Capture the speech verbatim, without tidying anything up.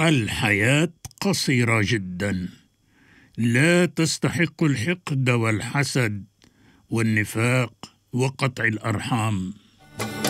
الحياة قصيرة جدا، لا تستحق الحقد والحسد والنفاق وقطع الأرحام.